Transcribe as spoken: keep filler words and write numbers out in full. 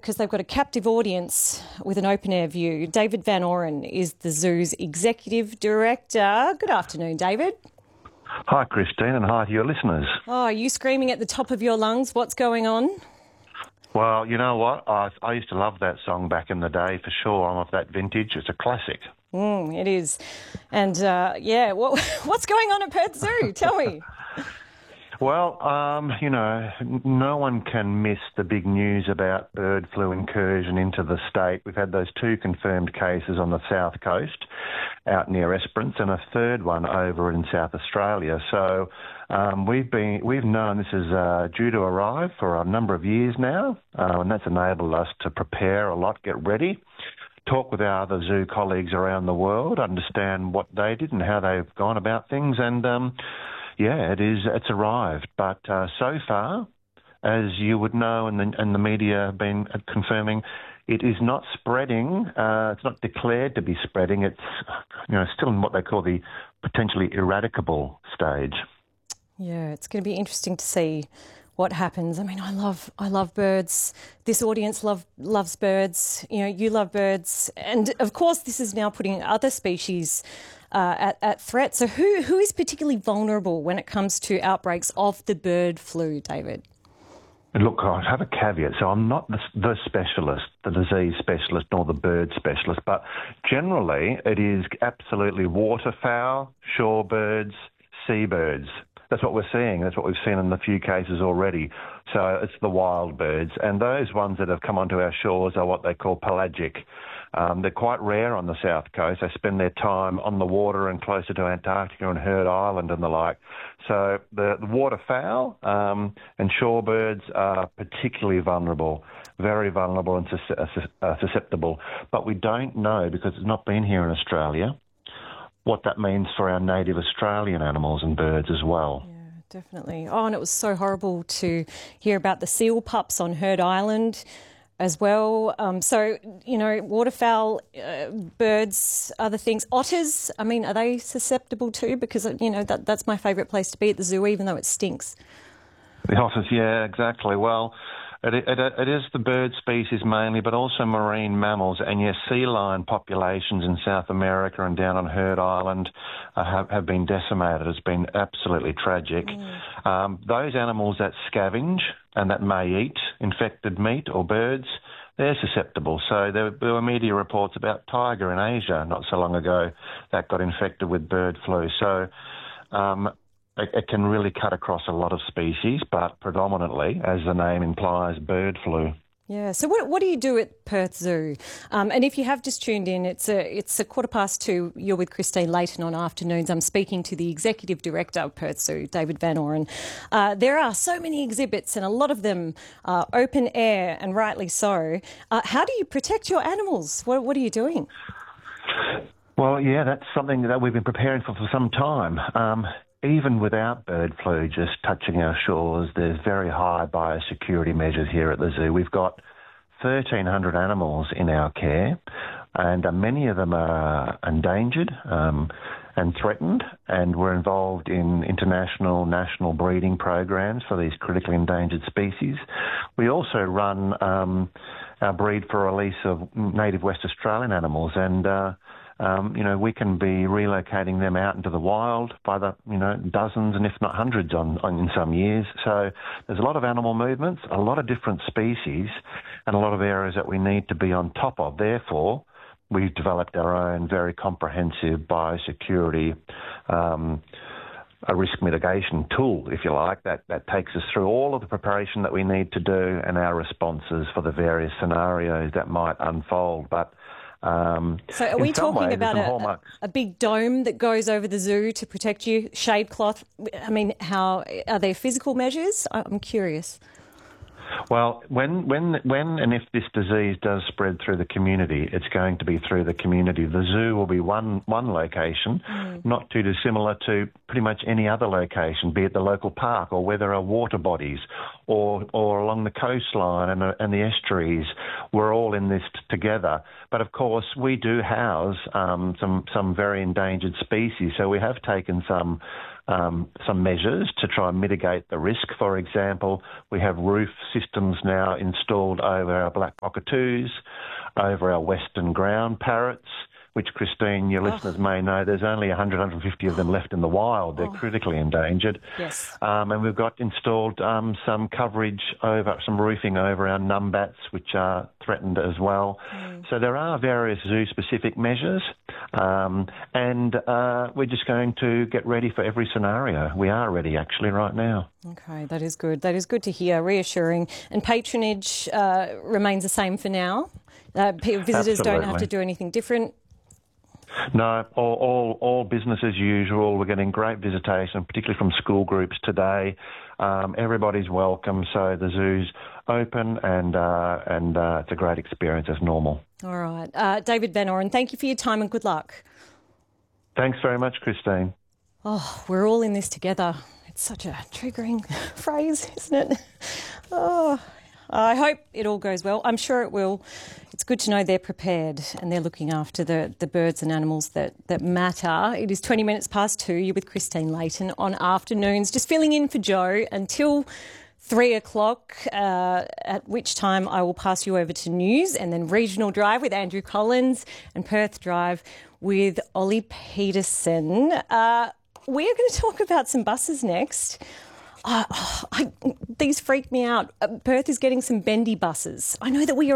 because they've got a captive audience with an open-air view. David Van Oren is the zoo's executive director. Good afternoon, David. Hi, Christine, and hi to your listeners. Oh, are you screaming at the top of your lungs? What's going on? Well, you know what? I, I used to love that song back in the day, for sure. I'm of that vintage. It's a classic. Mm, it is. And, uh, yeah, what, what's going on at Perth Zoo? Tell me. Well, um, you know, no one can miss the big news about bird flu incursion into the state. We've had those two confirmed cases on the south coast out near Esperance and a third one over in South Australia. So um, we've been we've known this is uh, due to arrive for a number of years now, uh, and that's enabled us to prepare a lot, get ready, talk with our other zoo colleagues around the world, understand what they did and how they've gone about things, and um, yeah, it is. It's arrived, but uh, so far, as you would know, and the, and the media have been confirming, it is not spreading. Uh, it's not declared to be spreading. It's you know still in what they call the potentially eradicable stage. Yeah, it's going to be interesting to see what happens. I mean, I love I love birds. This audience love loves birds. You know, you love birds, and of course, this is now putting other species uh, at, at threat. So, who who is particularly vulnerable when it comes to outbreaks of the bird flu, David? Look, I have a caveat. So I'm not the, the specialist, the disease specialist, nor the bird specialist, but generally it is absolutely waterfowl, shorebirds, seabirds. That's what we're seeing. That's what we've seen in a few cases already. So it's the wild birds. And those ones that have come onto our shores are what they call pelagic. Um, they're quite rare on the south coast. They spend their time on the water and closer to Antarctica and Heard Island and the like. So the, the waterfowl um, and shorebirds are particularly vulnerable, very vulnerable and sus- uh, susceptible. But we don't know, because it's not been here in Australia, what that means for our native Australian animals and birds as well. Yeah, definitely. Oh, and it was so horrible to hear about the seal pups on Heard Island as well. Um, so, you know, waterfowl, uh, birds, other things. Otters, I mean, are they susceptible too? Because, you know, that, that's my favourite place to be at the zoo, even though it stinks. The otters, yeah, exactly. Well, It, it, it is the bird species mainly, but also marine mammals, and yes, sea lion populations in South America and down on Heard Island uh, have, have been decimated. It's been absolutely tragic. Mm. Um, those animals that scavenge and that may eat infected meat or birds, they're susceptible. So there, there were media reports about tiger in Asia not so long ago that got infected with bird flu. So um, It, it can really cut across a lot of species, but predominantly, as the name implies, bird flu. Yeah. So what what do you do at Perth Zoo? Um, and if you have just tuned in, it's a it's a quarter past two. You're with Christine Layton on Afternoons. I'm speaking to the Executive Director of Perth Zoo, David Van Oren. Uh, there are so many exhibits, and a lot of them are open air, and rightly so. Uh, how do you protect your animals? What what are you doing? Well, yeah, that's something that we've been preparing for for some time. Um, Even without bird flu just touching our shores, there's very high biosecurity measures here at the zoo. We've got thirteen hundred animals in our care, and uh, many of them are endangered um, and threatened, and we're involved in international, national breeding programs for these critically endangered species. We also run um, our breed for release of native West Australian animals, and uh, Um, you know, we can be relocating them out into the wild by the, you know, dozens and if not hundreds on, on in some years. So there's a lot of animal movements, a lot of different species, and a lot of areas that we need to be on top of. Therefore, we've developed our own very comprehensive biosecurity um, a risk mitigation tool, if you like, that, that takes us through all of the preparation that we need to do and our responses for the various scenarios that might unfold. But Um, so are we talking ways, about a, a big dome that goes over the zoo to protect you, shade cloth? I mean, how are there physical measures? I'm curious. Well, when, when, when and if this disease does spread through the community, it's going to be through the community. The zoo will be one, one location, mm. not too dissimilar to pretty much any other location, be it the local park or where there are water bodies or or along the coastline and, the- and the estuaries. We're all in this t- together. But of course, we do house um, some, some very endangered species, so we have taken some Um, some measures to try and mitigate the risk. For example, we have roof systems now installed over our black cockatoos, over our western ground parrots, which, Christine, your Oh. listeners may know, there's only one hundred, one hundred fifty of them left in the wild. They're Oh. critically endangered. Yes. Um, and we've got installed um, some coverage over, some roofing over our numbats, which are threatened as well. Mm. So there are various zoo-specific measures, um, and uh, we're just going to get ready for every scenario. We are ready, actually, right now. Okay, that is good. That is good to hear, reassuring. And patronage uh, remains the same for now? Uh, p- visitors don't have to Absolutely. do anything different? No, all, all, all business as usual. We're getting great visitation, particularly from school groups today. Um, everybody's welcome, so the zoo's open and uh, and uh, it's a great experience as normal. All right. Uh, David Van Oren, thank you for your time and good luck. Thanks very much, Christine. Oh, we're all in this together. It's such a triggering phrase, isn't it? Oh, I hope it all goes well. I'm sure it will. It's good to know they're prepared and they're looking after the, the birds and animals that, that matter. It is twenty minutes past two. You're with Christine Layton on Afternoons, just filling in for Joe until three o'clock, uh, at which time I will pass you over to news and then Regional Drive with Andrew Collins and Perth Drive with Ollie Peterson. Uh, we're going to talk about some buses next. Uh, I, these freak me out. Uh, Perth is getting some bendy buses. I know that we are